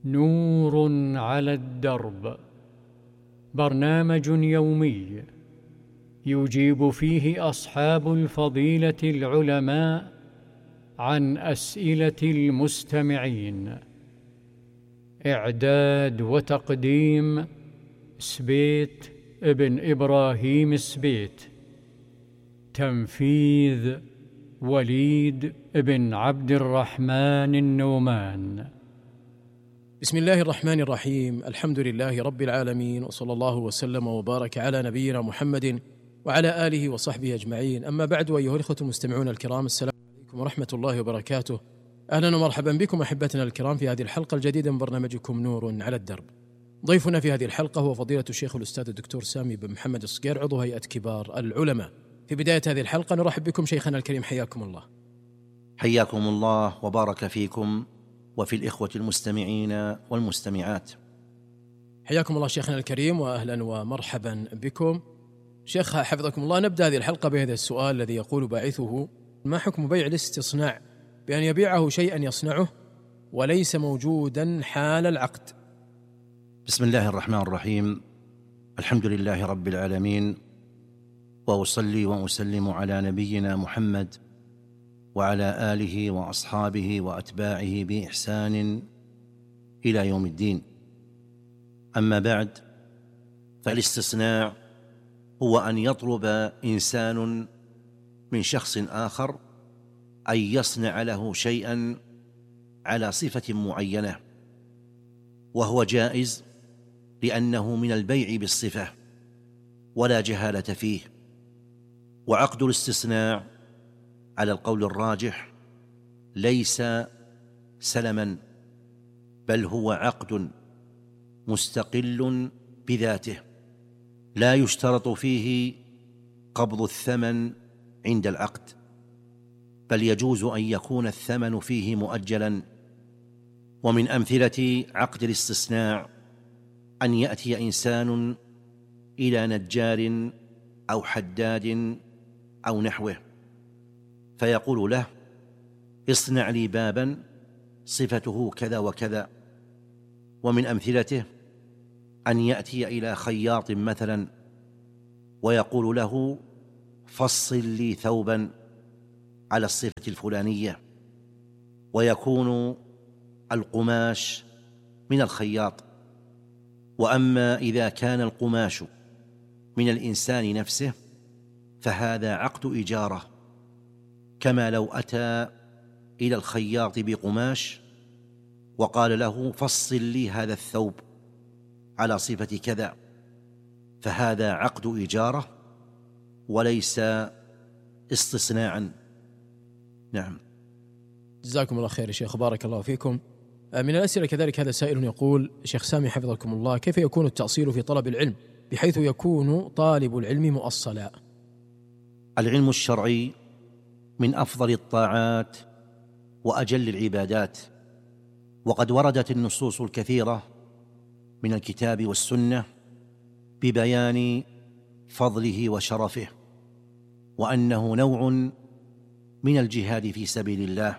نور على الدرب، برنامج يومي يجيب فيه أصحاب الفضيلة العلماء عن أسئلة المستمعين. إعداد وتقديم سبيت ابن إبراهيم السبيت. تنفيذ وليد بن عبد الرحمن النومان. بسم الله الرحمن الرحيم. الحمد لله رب العالمين، وصلى الله وسلم وبارك على نبينا محمد وعلى آله وصحبه أجمعين. أما بعد، أيها الإخوة المستمعون الكرام، السلام عليكم ورحمة الله وبركاته. أهلا ومرحبا بكم أحبتنا الكرام في هذه الحلقة الجديدة من برنامجكم نور على الدرب. ضيفنا في هذه الحلقة هو فضيلة الشيخ الأستاذ الدكتور سامي بن محمد الصقير، عضو هيئة كبار العلماء. في بداية هذه الحلقة نرحب بكم شيخنا الكريم، حياكم الله. حياكم الله وبارك فيكم وفي الإخوة المستمعين والمستمعات. حياكم الله شيخنا الكريم، وأهلا ومرحبا بكم. شيخ حفظكم الله، نبدأ هذه الحلقة بهذا السؤال الذي يقول باعثه: ما حكم بيع الاستصناع بأن يبيعه شيئا يصنعه وليس موجودا حال العقد؟ بسم الله الرحمن الرحيم. الحمد لله رب العالمين، وأصلي وأسلم على نبينا محمد وعلى آله وأصحابه وأتباعه بإحسان إلى يوم الدين. أما بعد، فالاستصناع هو أن يطلب إنسان من شخص آخر أن يصنع له شيئا على صفة معينة، وهو جائز لأنه من البيع بالصفة ولا جهالة فيه. وعقد الاستثناء على القول الراجح ليس سلما، بل هو عقد مستقل بذاته، لا يشترط فيه قبض الثمن عند العقد، بل يجوز أن يكون الثمن فيه مؤجلا. ومن أمثلة عقد الاستثناء أن يأتي إنسان إلى نجار أو حداد أو نحوه فيقول له: اصنع لي بابا صفته كذا وكذا. ومن أمثلته أن يأتي إلى خياط مثلا ويقول له: فصل لي ثوبا على الصفة الفلانية، ويكون القماش من الخياط. وأما إذا كان القماش من الإنسان نفسه فهذا عقد إجارة، كما لو أتى إلى الخياط بقماش وقال له: فصل لي هذا الثوب على صفة كذا، فهذا عقد إجارة وليس استصناعا. نعم. جزاكم الله خير يا شيخ، بارك الله فيكم. من الأسئلة كذلك هذا سائل يقول: شيخ سامي حفظكم الله، كيف يكون التأصيل في طلب العلم بحيث يكون طالب العلم مؤصلا؟ العلم الشرعي من أفضل الطاعات وأجل العبادات، وقد وردت النصوص الكثيرة من الكتاب والسنة ببيان فضله وشرفه، وأنه نوع من الجهاد في سبيل الله.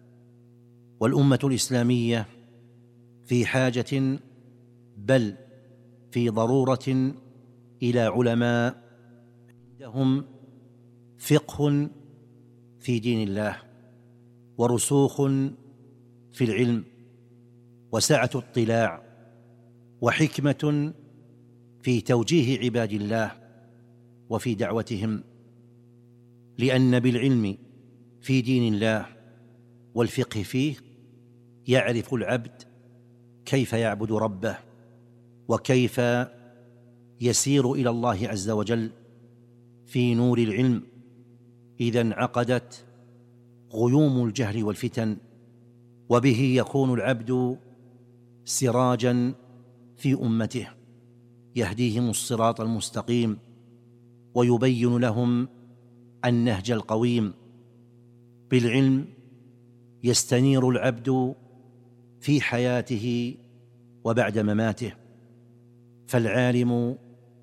والأمة الإسلامية في حاجة بل في ضرورة إلى علماء عندهم فقه في دين الله، ورسوخ في العلم، وسعة اطلاع، وحكمة في توجيه عباد الله وفي دعوتهم. لأن بالعلم في دين الله والفقه فيه يعرف العبد كيف يعبد ربه، وكيف يسير إلى الله عز وجل في نور العلم إذا انعقدت غيوم الجهل والفتن، وبه يكون العبد سراجا في أمته يهديهم الصراط المستقيم ويبين لهم النهج القويم. بالعلم يستنير العبد في حياته وبعد مماته، فالعالم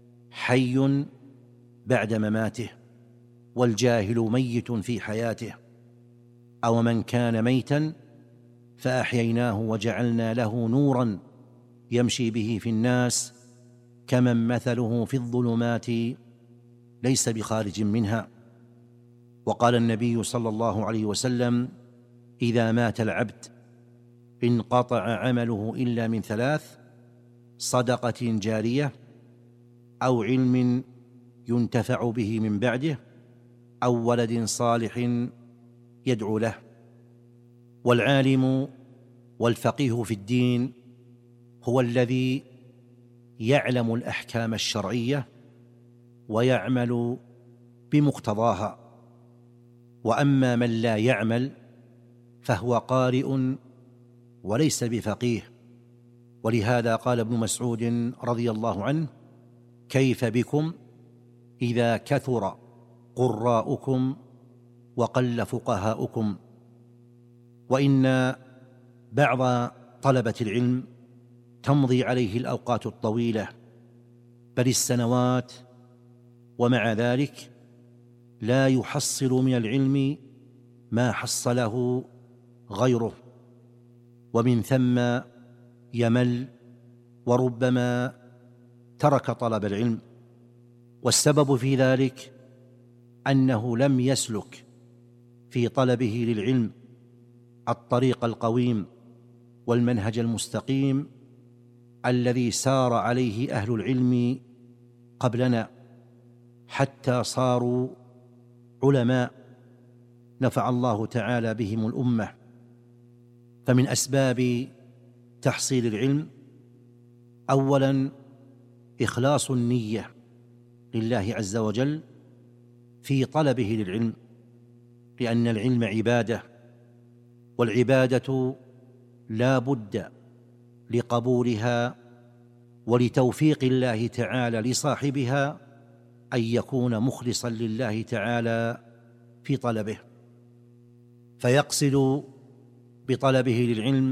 حي بعد مماته، والجاهل ميت في حياته، أو من كان ميتا فأحييناه وجعلنا له نورا يمشي به في الناس كمن مثله في الظلمات ليس بخارج منها. وقال النبي صلى الله عليه وسلم: إذا مات العبد انقطع عمله إلا من ثلاث: صدقة جارية، أو علم ينتفع به من بعده، أو ولد صالح يدعو له. والعالم والفقيه في الدين هو الذي يعلم الأحكام الشرعية ويعمل بمقتضاها. وأما من لا يعمل فهو قارئ وليس بفقيه. ولهذا قال ابن مسعود رضي الله عنه: كيف بكم إذا كثر قراؤكم وقل فقهاؤكم؟ وإن بعض طلبة العلم تمضي عليه الأوقات الطويلة بل السنوات، ومع ذلك لا يحصل من العلم ما حصله غيره، ومن ثم يمل وربما ترك طلب العلم. والسبب في ذلك أنه لم يسلك في طلبه للعلم الطريق القويم والمنهج المستقيم الذي سار عليه أهل العلم قبلنا حتى صاروا علماء نفع الله تعالى بهم الأمة. فمن أسباب تحصيل العلم أولاً إخلاص النية لله عز وجل في طلبه للعلم، لأن العلم عبادة، والعبادة لا بد لقبولها ولتوفيق الله تعالى لصاحبها أن يكون مخلصا لله تعالى في طلبه، فيقصد بطلبه للعلم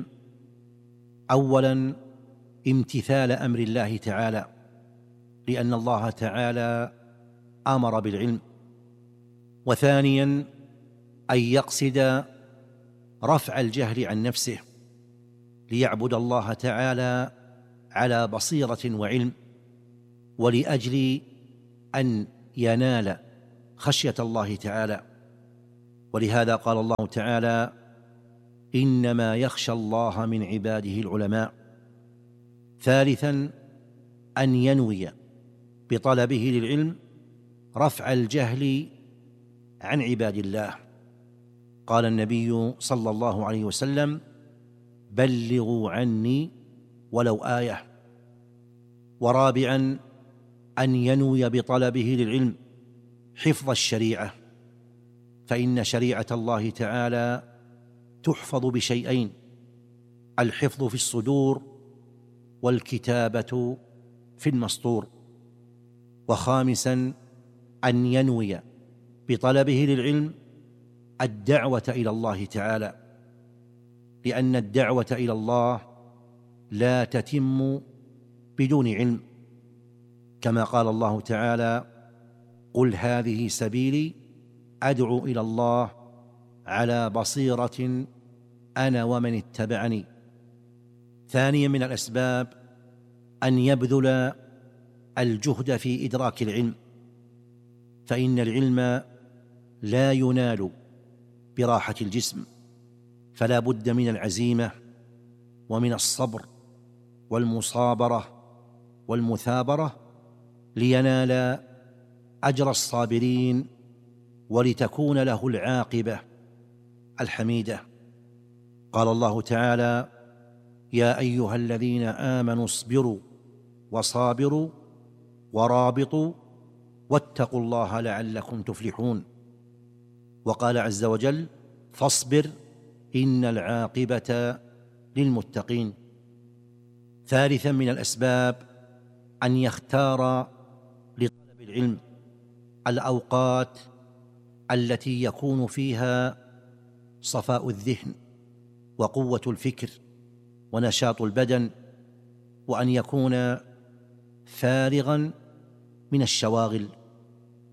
أولا امتثال أمر الله تعالى، لأن الله تعالى أمر بالعلم. وثانيا أن يقصد رفع الجهل عن نفسه ليعبد الله تعالى على بصيرة وعلم، ولأجل أن ينال خشية الله تعالى. ولهذا قال الله تعالى: إنما يخشى الله من عباده العلماء. ثالثا أن ينوي بطلبه للعلم رفع الجهل عن عباد الله. قال النبي صلى الله عليه وسلم: بلغوا عني ولو آية. ورابعا أن ينوي بطلبه للعلم حفظ الشريعة، فإن شريعة الله تعالى تحفظ بشيئين: الحفظ في الصدور، والكتابة في المسطور. وخامسا أن ينوي بطلبه للعلم الدعوة إلى الله تعالى، لأن الدعوة إلى الله لا تتم بدون علم، كما قال الله تعالى: قل هذه سبيلي أدعو إلى الله على بصيرة أنا ومن اتبعني. ثانيا من الأسباب أن يبذل الجهد في إدراك العلم، فإن العلم لا ينال براحة الجسم، فلا بد من العزيمة ومن الصبر والمصابرة والمثابرة لينال أجر الصابرين ولتكون له العاقبة الحميدة. قال الله تعالى: يا أيها الذين آمنوا اصبروا وصابروا ورابطوا واتقوا الله لعلكم تفلحون. وقال عز وجل: فاصبر إن العاقبة للمتقين. ثالثا من الأسباب أن يختار لطلب العلم الأوقات التي يكون فيها صفاء الذهن وقوة الفكر ونشاط البدن، وأن يكون فارغا من الشواغل. رابعا من الأسباب البداءة بالطلب العلم، فإن العلم لا ينال براحة الجسم، فلا بد من العزيمة ومن الصبر والمثابرة لينال أجر الصابرين ولتكون له العاقبة الحميدة. قال الله تعالى: يا أيها الذين آمنوا اصبروا وصابروا ورابطوا واتقوا الله لعلكم تفلحون. وقال عز وجل: فاصبر إن العاقبة للمتقين.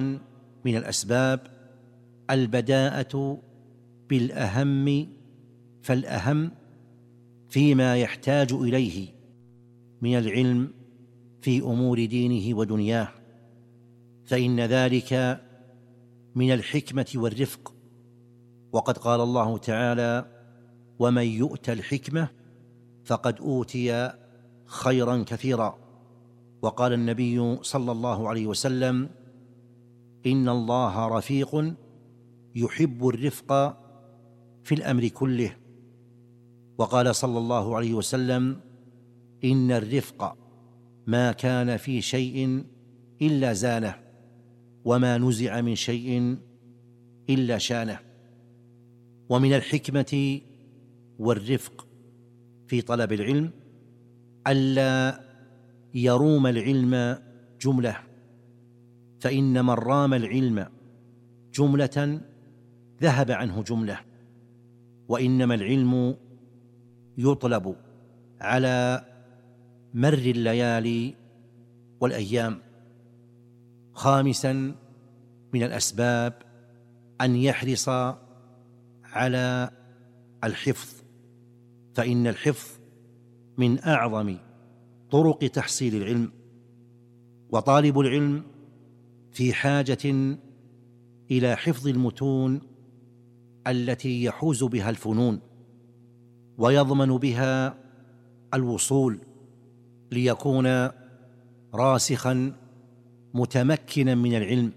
رابعا من الأسباب فالأهم فيما يحتاج إليه من العلم في أمور دينه ودنياه، فإن ذلك من الحكمة والرفق. وقد قال الله تعالى: ومن يؤت الحكمة فقد أوتي خيرا كثيرا. وقال النبي صلى الله عليه وسلم: إن الله رفيق يحب الرفق في الأمر كله. وقال صلى الله عليه وسلم: إن الرفق ما كان في شيء إلا زانه، وما نزع من شيء إلا شانه. ومن الحكمة والرفق في طلب العلم ألا يروم العلم جملة، فإن من رام العلم جملة ذهب عنه جملة، وإنما العلم يطلب على مر الليالي والأيام. خامسا من الأسباب أن يحرص على الحفظ، فإن الحفظ من أعظم طرق تحصيل العلم، وطالب العلم في حاجة إلى حفظ المتون التي يحوز بها الفنون ويضمن بها الوصول، ليكون راسخا متمكنا من العلم،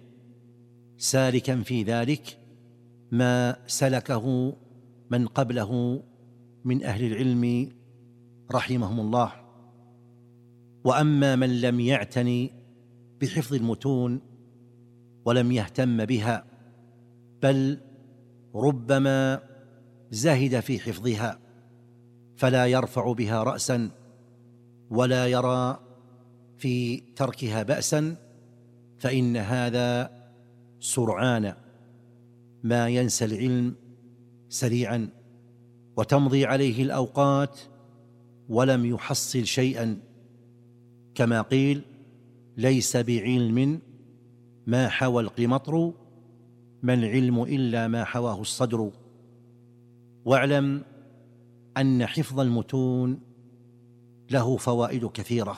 سالكا في ذلك ما سلكه من قبله من أهل العلم رحمهم الله. وأما من لم يعتني بحفظ المتون ولم يهتم بها، بل ربما زهد في حفظها فلا يرفع بها رأسا ولا يرى في تركها بأسا، فإن هذا سرعان ما ينسى العلم سريعا، وتمضي عليه الأوقات ولم يحصل شيئا، كما قيل: ليس بعلم ما حوى القمطر، ما العلم إلا ما حواه الصدر. واعلم أن حفظ المتون له فوائد كثيرة،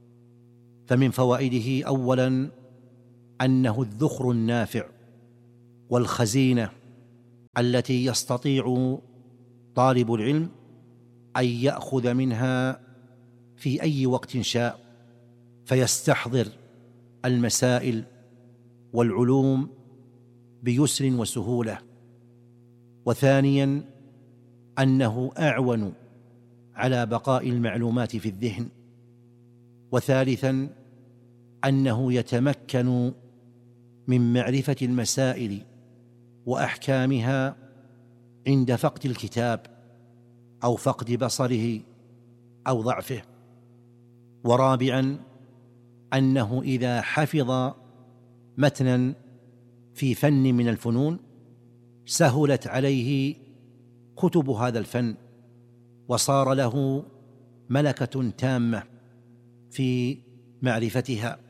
فمن فوائده أولا أنه الذخر النافع والخزينة التي يستطيع طالب العلم أن يأخذ منها في أي وقت شاء، فيستحضر المسائل والعلوم بيسر وسهولة. وثانيا أنه أعون على بقاء المعلومات في الذهن. وثالثا أنه يتمكن من معرفة المسائل وأحكامها عند فقد الكتاب أو فقد بصره أو ضعفه. ورابعا أنه إذا حفظ متنا في فن من الفنون سهلت عليه كتب هذا الفن، وصار له ملكة تامة في معرفتها.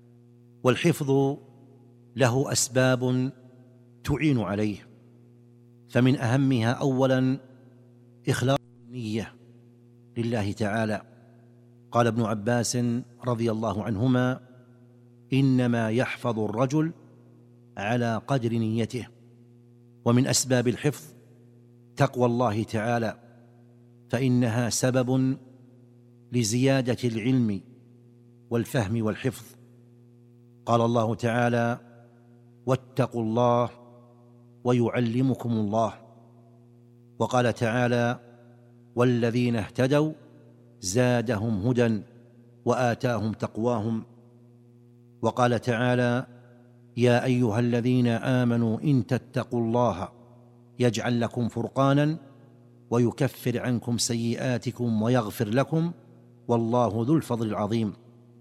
والحفظ له أسباب تعين عليه، فمن أهمها أولا إخلاص النية لله تعالى. قال ابن عباس رضي الله عنهما: إنما يحفظ الرجل على قدر نيته. ومن أسباب الحفظ تقوى الله تعالى، فإنها سبب لزيادة العلم والفهم والحفظ. قال الله تعالى: واتقوا الله ويعلمكم الله. وقال تعالى: والذين اهتدوا زادهم هدى وآتاهم تقواهم. وقال تعالى: يا أيها الذين آمنوا إن تتقوا الله يجعل لكم فرقانا ويكفر عنكم سيئاتكم ويغفر لكم والله ذو الفضل العظيم.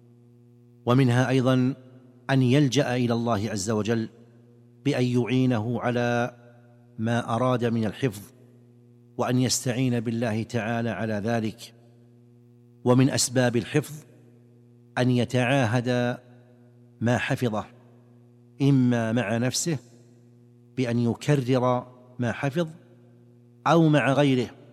ومنها أيضا أن يلجأ إلى الله عز وجل بأن يعينه على ما أراد من الحفظ، وأن يستعين بالله تعالى على ذلك. ومن أسباب الحفظ أن يتعاهد ما حفظه، إما مع نفسه بأن يكرر ما حفظ، أو مع غيره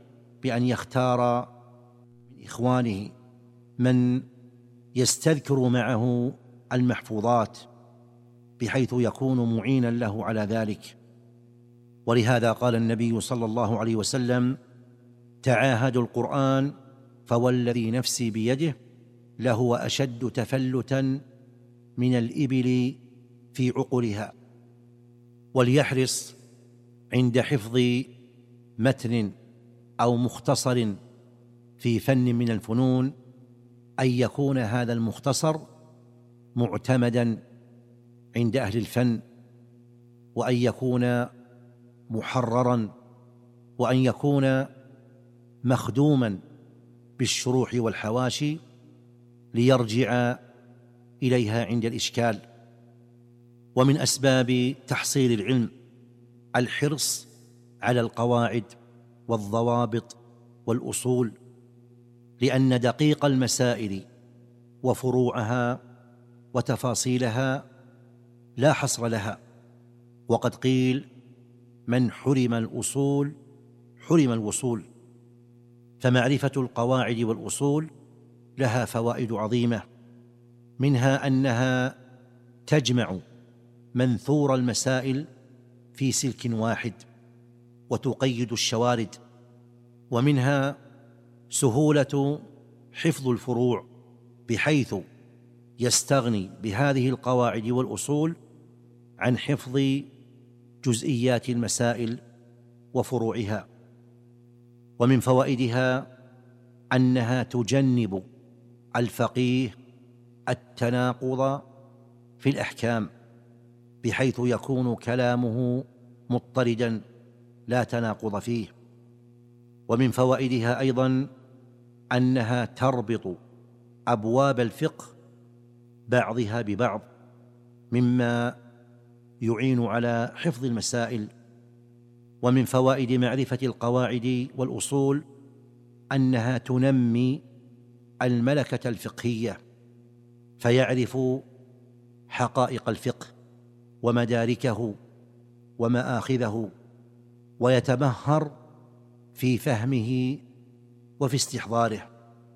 بأن يختار من إخوانه من يستذكر معه المحفوظات بحيث يكون معينا له على ذلك. ولهذا قال النبي صلى الله عليه وسلم: تعاهدوا القرآن فوالذي نفسي بيده لهو أشد تفلتا من الإبل في عقرها. وليحرص عند حفظ متن أو مختصر في فن من الفنون أن يكون هذا المختصر معتمدا عند أهل الفن، وأن يكون محررا، وأن يكون مخدوما بالشروح والحواشي ليرجع إليها عند الإشكال. ومن أسباب تحصيل العلم الحرص على القواعد والضوابط والأصول، لأن دقيق المسائل وفروعها وتفاصيلها لا حصر لها. وقد قيل: من حرم الأصول حرم الوصول. فمعرفة القواعد والأصول لها فوائد عظيمة، منها أنها تجمع منثور المسائل في سلك واحد وتقيد الشوارد، ومنها سهولة حفظ الفروع بحيث يستغني بهذه القواعد والأصول عن حفظ جزئيات المسائل وفروعها. ومن فوائدها أنها تجنب الفقيه التناقض في الأحكام بحيث يكون كلامه مضطردا لا تناقض فيه. ومن فوائدها أيضا أنها تربط أبواب الفقه بعضها ببعض، مما يعين على حفظ المسائل. ومن فوائد معرفة القواعد والأصول أنها تنمي الملكة الفقهية، فيعرف حقائق الفقه ومداركه ومآخذه، ويتمهر في فهمه وفي استحضاره.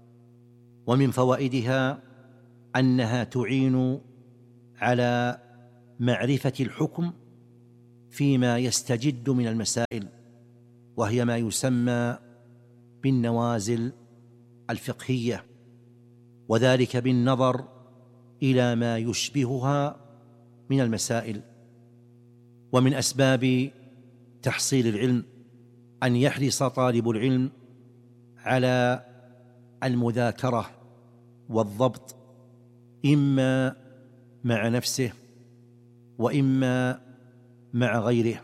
ومن فوائدها أنها تعين على معرفة الحكم فيما يستجد من المسائل، وهي ما يسمى بالنوازل الفقهية، وذلك بالنظر إلى ما يشبهها من المسائل. ومن أسباب تحصيل العلم أن يحرص طالب العلم على المذاكرة والضبط، إما مع نفسه وإما مع غيره.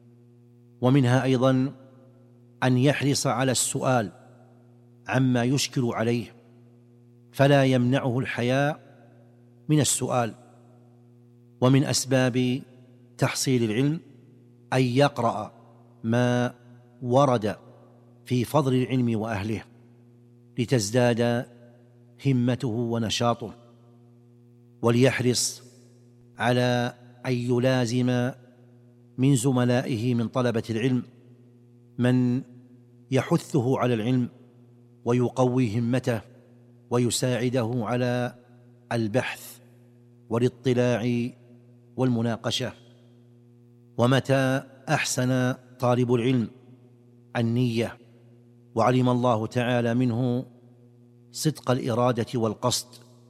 ومنها أيضا أن يحرص على السؤال عما يشكل عليه، فلا يمنعه الحياء من السؤال. ومن أسباب تحصيل العلم أن يقرأ ما ورد في فضل العلم وأهله لتزداد همته ونشاطه. وليحرص على أن يلازم من زملائه من طلبة العلم من يحثه على العلم ويقوي همته ويساعده على البحث والاطلاع والمناقشة. ومتى أحسن طالب العلم النية وعلم الله تعالى منه صدق الإرادة والقصد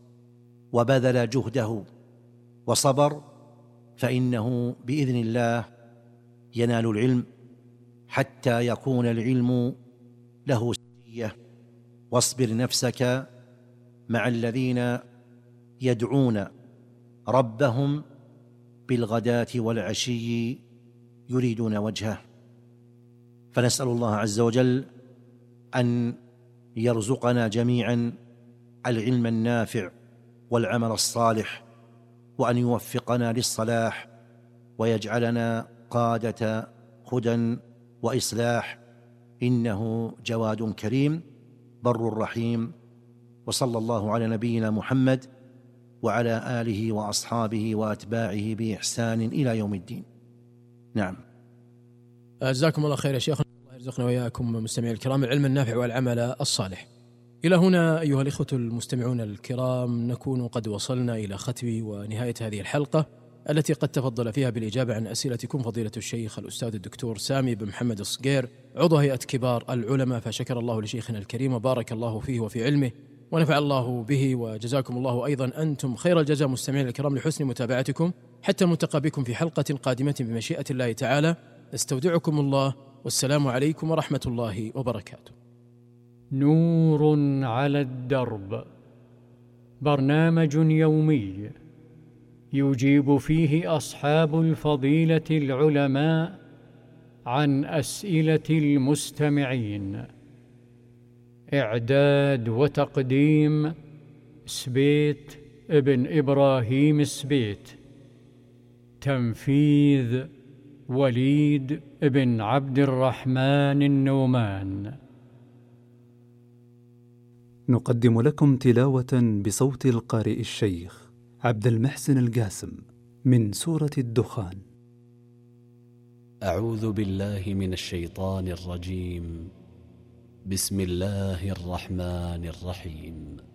وبذل جهده وصبر، فإنه بإذن الله ينال العلم حتى يكون العلم له سجية. واصبر نفسك مع الذين يدعون ربهم بالغداة والعشي يريدون وجهه. فنسأل الله عز وجل أن يرزقنا جميعا العلم النافع والعمل الصالح، وأن يوفقنا للصلاح ويجعلنا قادة هدى وإصلاح، إنه جواد كريم بر رحيم. وصلى الله على نبينا محمد وعلى آله وأصحابه وأتباعه بإحسان إلى يوم الدين. نعم. جزاكم الله خير يا شيخ، الله رزقنا وإياكم مستمعي الكرام العلم النافع والعمل الصالح. إلى هنا أيها الإخوة المستمعون الكرام نكون قد وصلنا إلى ختم ونهاية هذه الحلقة التي قد تفضل فيها بالإجابة عن أسئلتكم فضيلة الشيخ الأستاذ الدكتور سامي بن محمد الصقير عضو هيئة كبار العلماء، فشكر الله لشيخنا الكريم وبارك الله فيه وفي علمه ونفع الله به، وجزاكم الله أيضا أنتم خير الجزاء مستمعين الكرام لحسن متابعتكم. حتى نلتقي بكم في حلقة قادمة بمشيئة الله تعالى، استودعكم الله والسلام عليكم ورحمة الله وبركاته. نور على الدرب، برنامج يومي يجيب فيه أصحاب الفضيلة العلماء عن أسئلة المستمعين. إعداد وتقديم سبيت ابن إبراهيم سبيت. تنفيذ وليد ابن عبد الرحمن النومان. نقدم لكم تلاوة بصوت القارئ الشيخ عبد المحسن القاسم من سورة الدخان. أعوذ بالله من الشيطان الرجيم. بسم الله الرحمن الرحيم.